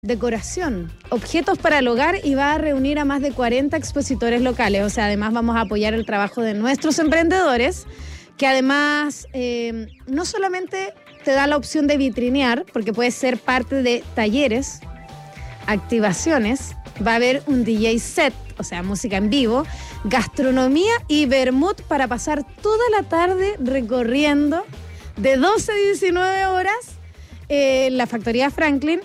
decoración, objetos para el hogar y va a reunir a más de 40 expositores locales. O sea, además vamos a apoyar el trabajo de nuestros emprendedores, que además no solamente te da la opción de vitrinear, porque puedes ser parte de talleres, activaciones, va a haber un DJ set, o sea, música en vivo, gastronomía y vermut para pasar toda la tarde recorriendo de 12 a 19 horas la Factoría Franklin,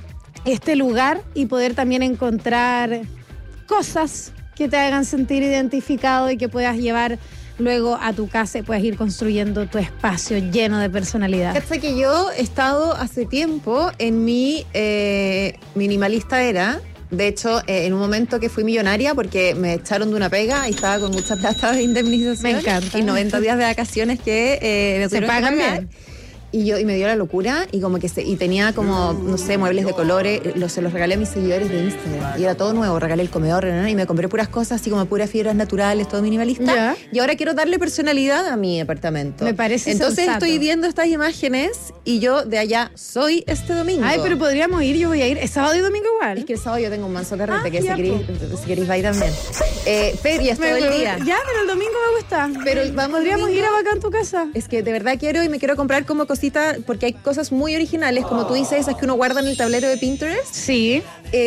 este lugar, y poder también encontrar cosas que te hagan sentir identificado y que puedas llevar luego a tu casa y puedes ir construyendo tu espacio lleno de personalidad. Fíjate que yo he estado hace tiempo en mi minimalista era. De hecho, en un momento que fui millonaria porque me echaron de una pega y estaba con mucha plata de indemnización. Me encanta. Y 90 días de vacaciones que me se pagan bien. Y me dio la locura y como que y tenía como, no sé, muebles de colores, se los regalé a mis seguidores de Instagram. Y era todo nuevo, regalé el comedor, ¿no? Y me compré puras cosas así como puras fibras naturales, todo minimalista. ¿Ya? Y ahora quiero darle personalidad a mi departamento. Me parece Entonces sensato. estoy viendo estas imágenes y yo de allá soy este domingo. Ay, pero podríamos ir, yo voy a ir. ¿Es sábado y domingo igual? Es que el sábado yo tengo un manso carrete, que ya, si queréis va ahí también. Ferias todo el día. Ya, pero el domingo me gusta. Pero vamos podríamos domingo. ir a Bacán tu casa. Es que de verdad quiero y me quiero comprar como cositas, porque hay cosas muy originales, como tú dices, esas que uno guarda en el tablero de Pinterest. Sí.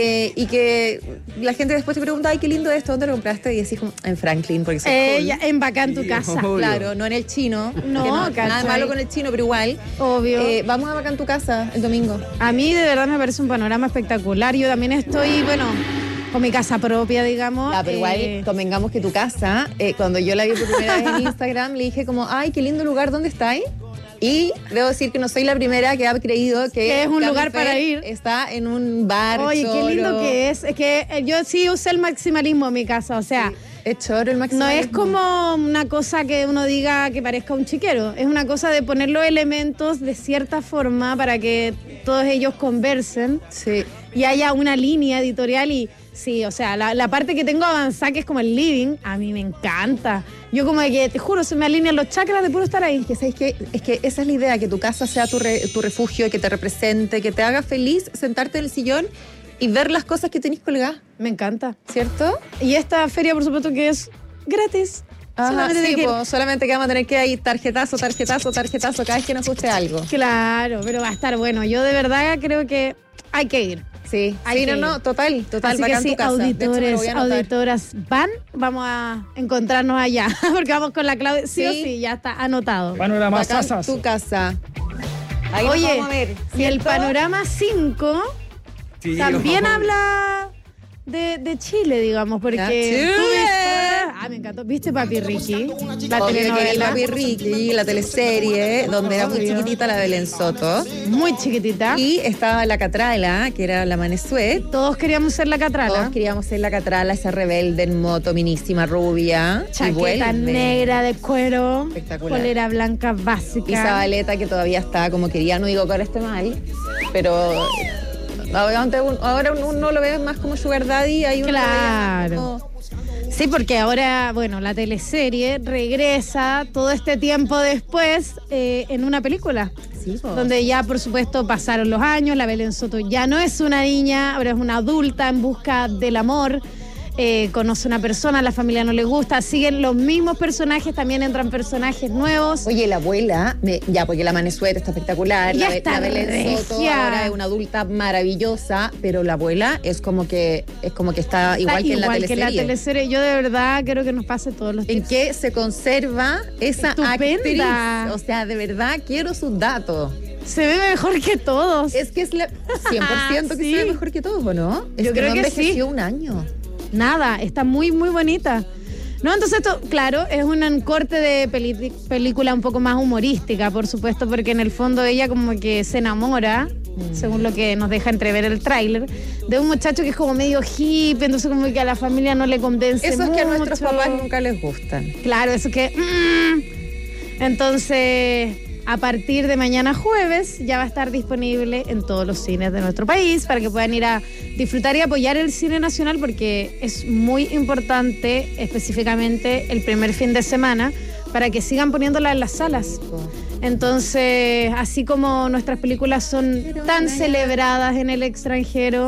Y que la gente después te pregunta, ay, qué lindo esto, ¿dónde lo compraste? Y decís como, en Franklin, porque soy cool. Ya, en Bacán tu casa. Claro, no en el chino. No, que nada ¿cachai? malo con el chino, pero igual. Obvio. Vamos a Bacán tu casa el domingo. A mí de verdad me parece un panorama espectacular. Yo también estoy, bueno, con mi casa propia, digamos. Pero igual, convengamos que tu casa, cuando yo la vi por primera vez en Instagram, le dije como, ay, qué lindo lugar, ¿dónde estáis? Y debo decir que no soy la primera que ha creído que es un Cami lugar Fair para ir. Está en un bar. Oye, choro. qué lindo que es. Es que yo sí usé el maximalismo en mi casa, o sea... Sí, es choro el No maximalismo. es como una cosa que uno diga que parezca un chiquero, es una cosa de poner los elementos de cierta forma para que todos ellos conversen Sí. y haya una línea editorial. Y sí, o sea, la parte que tengo avanzada, que es como el living, a mí me encanta. Yo como que, te juro, se me alinean los chakras de puro estar ahí. Que sabes que es que esa es la idea, que tu casa sea tu refugio, que te represente, que te haga feliz sentarte en el sillón y ver las cosas que tenés colgadas, Me encanta. ¿cierto? Y esta feria, por supuesto, que es gratis. Ajá, Solamente sí, de que- solamente que vamos a tener que ir tarjetazo cada vez que nos guste algo. Claro, pero va a estar bueno. Yo de verdad creo que hay que ir. Sí, Hay que ir. total, Así que bacán sí, tu casa. De hecho, me lo auditores, voy a anotar. auditoras vamos a encontrarnos allá, porque vamos con la Claudia, sí o Sí. sí, ya está anotado. Panorama Bacán Sasas. tu casa. Ahí nos Oye, vamos a ver, y el ¿cierto? panorama 5 Sí, también ojo. habla de Chile, digamos, porque Ya. tú Chile. me encantó, ¿viste Papi Ricky? La Obvio que vi telenovela, Papi Ricky, la teleserie, donde era muy chiquitita la Belén Soto. muy chiquitita. Y estaba la Catrala, que era la Manesuet. Todos queríamos ser la Catrala. Todos queríamos ser la Catrala, esa rebelde en moto, minísima, rubia. Y Chaqueta vuelve. negra de cuero, Espectacular. polera blanca básica. Y Zabaleta, que todavía está como quería, no digo que ahora esté mal, pero ahora uno lo ve más como Sugar Daddy. Ahí uno lo veía más Claro. como- Sí, porque ahora, bueno, la teleserie regresa todo este tiempo después en una película. Sí, po. Donde ya, por supuesto, pasaron los años, la Belén Soto ya no es una niña, ahora es una adulta en busca del amor. Conoce una persona, a la familia no le gusta, siguen los mismos personajes, también entran personajes nuevos. Oye, la abuela, porque la Manesuet está espectacular, Ya la está Belén Soto regia. ahora es una adulta maravillosa, pero la abuela es como que está igual que en la teleserie. teleserie. Yo de verdad creo que nos pase todos los En días. que se conserva esa Estupenda. actriz. O sea, de verdad quiero sus datos. Se ve mejor que todos. Es que es la 100% que Sí. se ve mejor que todos, ¿o no? Yo creo no que envejeció sí. un año. Nada, está muy, muy bonita. No, entonces esto, claro, es un corte de película un poco más humorística, por supuesto, porque en el fondo ella como que se enamora, según lo que nos deja entrever el tráiler, de un muchacho que es como medio hippie, entonces como que a la familia no le convence Eso es que a nuestros mucho. papás nunca les gustan. Claro, eso que... Entonces, a partir de mañana jueves ya va a estar disponible en todos los cines de nuestro país para que puedan ir a disfrutar y apoyar el cine nacional, porque es muy importante, específicamente el primer fin de semana, para que sigan poniéndola en las salas. Entonces, así como nuestras películas son tan celebradas en el extranjero,